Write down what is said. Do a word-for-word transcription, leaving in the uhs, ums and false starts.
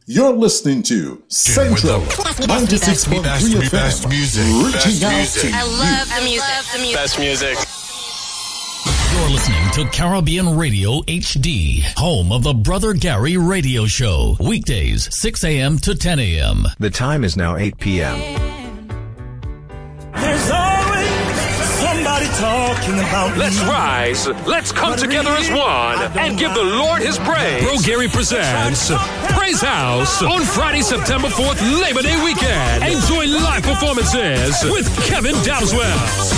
You're listening to Central ninety-six point three F M, reaching out to you. I love the music. The music. Best music. You're listening to Caribbean Radio H D, home of the Brother Gary Radio Show. Weekdays, six a.m. to ten a.m. The time is now eight p.m. There's always somebody talking about me. Let's rise. Let's come together as one and give the Lord his praise. Bro Gary presents Praise House on Friday, September fourth, Labor Day weekend. Enjoy live performances with Kevin Dowswell,